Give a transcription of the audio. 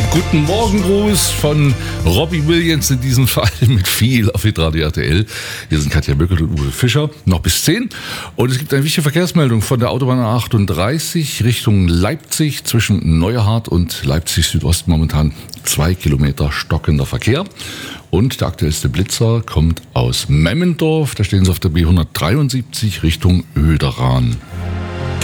Guten Morgengruß von Robbie Williams in diesem Fall mit viel auf Hitradio RTL. Hier sind Katja Böckelt und Uwe Fischer, noch bis 10. Und es gibt eine wichtige Verkehrsmeldung von der Autobahn 38 Richtung Leipzig zwischen Neuerhardt und Leipzig Südost. Momentan 2 Kilometer stockender Verkehr. Und der aktuellste Blitzer kommt aus Memmendorf. Da stehen sie auf der B173 Richtung Oederan.